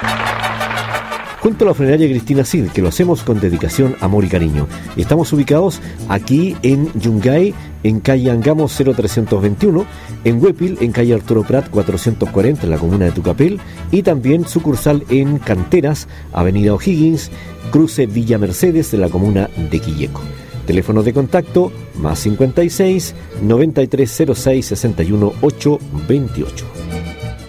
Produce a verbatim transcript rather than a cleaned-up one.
Junto a la funeraria Cristina Cid, que lo hacemos con dedicación, amor y cariño. Estamos ubicados aquí en Yungay, en calle Angamos cero trescientos veintiuno, en Huépil, en calle Arturo Prat cuatrocientos cuarenta, en la comuna de Tucapel, y también sucursal en Canteras, avenida O'Higgins, cruce Villa Mercedes, de la comuna de Quilleco. Teléfono de contacto, más cincuenta y seis, noventa y tres cero seis, sesenta y uno, ochocientos veintiocho.